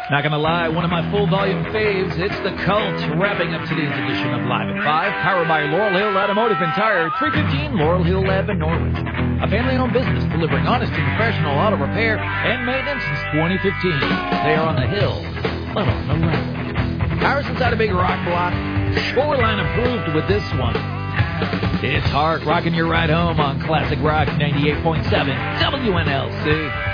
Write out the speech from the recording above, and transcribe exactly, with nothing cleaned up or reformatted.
Not gonna lie, one of my full volume faves, it's The Cult, wrapping up today's edition of Live at five, powered by Laurel Hill Automotive and Tire, three fifteen Laurel Hill Ave in Norwich. A family-owned business delivering honest and professional auto repair and maintenance since twenty fifteen. They are on the hill, but on the level. Ours inside a big rock block, shoreline approved with this one. It's Hark, rocking your ride home on Classic Rock ninety-eight point seven W N L C.